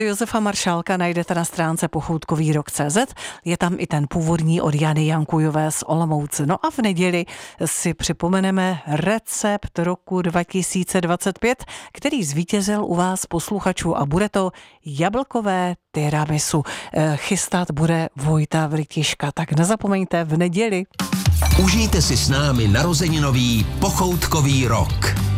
Josefa Maršálka najdete na stránce pochoutkovýrok.cz, je tam i ten původní od Jany Jankujové z Olomouce. No a v neděli si připomeneme recept roku 2025, který zvítězil u vás posluchačů a bude to jablkové tiramisu. Chystat bude Vojta Vrtiška, tak nezapomeňte v neděli. Užijte si s námi narozeninový pochoutkový rok.